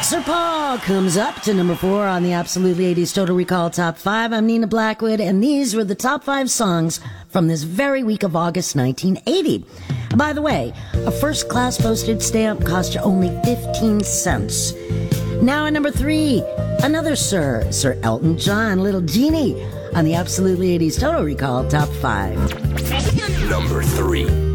Sir Paul comes up to number 4 on the Absolutely 80s Total Recall Top 5. I'm Nina Blackwood, and these were the top 5 songs from this very week of August 1980. By the way, a first-class postage stamp cost you only 15 cents. Now at number 3, another Sir Elton John, Little Genie, on the Absolutely 80s Total Recall Top 5. Number 3.